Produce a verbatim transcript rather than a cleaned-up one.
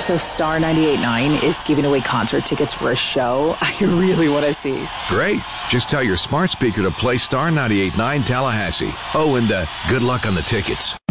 So Star ninety-eight point nine is giving away concert tickets for a show I really want to see. Great. Just tell your smart speaker to play Star ninety-eight point nine Tallahassee. Oh, and uh, good luck on the tickets.